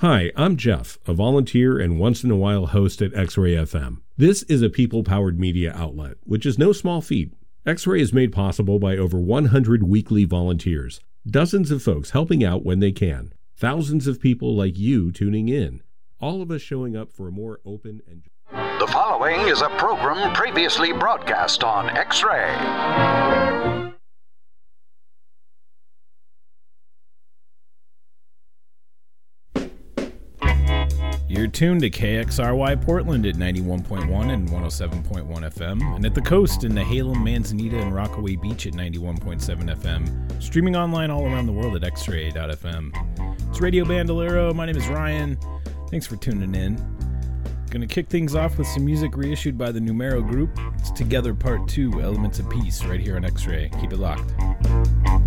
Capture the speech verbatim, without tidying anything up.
Hi, I'm Jeff, a volunteer and once-in-a-while host at X-Ray F M. This is a people-powered media outlet, which is no small feat. X-Ray is made possible by over one hundred weekly volunteers, dozens of folks helping out when they can, thousands of people like you tuning in, all of us showing up for a more open and... The following is a program previously broadcast on X-Ray. You're tuned to K X R Y Portland at ninety-one point one and one oh seven point one F M, and at the coast in Nehalem, Manzanita, and Rockaway Beach at ninety-one point seven F M, streaming online all around the world at x ray dot f m. It's Radio Bandolero. My name is Ryan. Thanks for tuning in. Gonna kick things off with some music reissued by the Numero Group. It's Together Part two, Elements of Peace, right here on X-Ray. Keep it locked.